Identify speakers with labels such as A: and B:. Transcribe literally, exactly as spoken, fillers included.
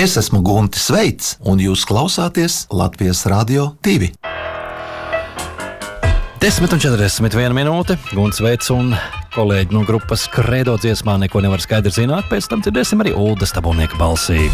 A: Es esmu Guntis Veits, un jūs klausāties Latvijas Radio divi.
B: desmit un četrdesmit viena minūte. Guntis Veits un kolēģi no grupas Kredo dziesmā Neko nevar skaidri zināt. Pēc tam dzirdēsim arī Ulda Stabulnieka balsī.